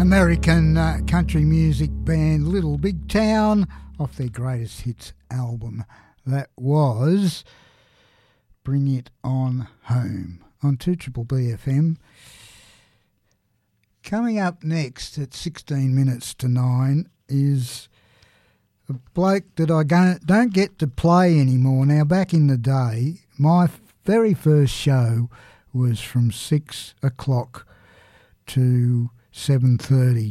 American country music band Little Big Town off their greatest hits album. That was Bring It On Home on 2BBB FM. Coming up next at 16 minutes to 9 is a bloke that I don't get to play anymore. Now, back in the day, my very first show was from 6 o'clock to 7:30.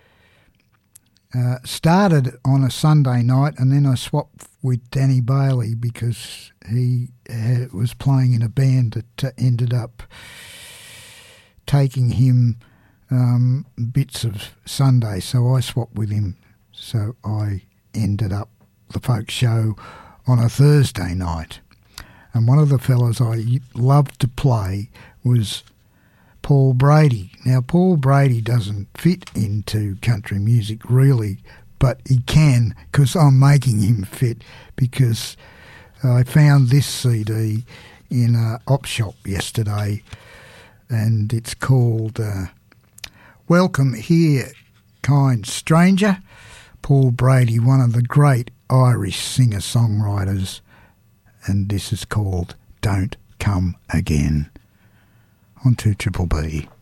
Started on a Sunday night, and then I swapped with Danny Bailey because he was playing in a band that ended up taking him bits of Sunday, so I swapped with him. So I ended up the folk show on a Thursday night. And one of the fellas I loved to play was Paul Brady. Now, Paul Brady doesn't fit into country music really, but he can because I'm making him fit, because I found this CD in a op shop yesterday, and it's called Welcome Here, Kind Stranger. Paul Brady, one of the great Irish singer-songwriters, and this is called Don't Come Again on 2BBB.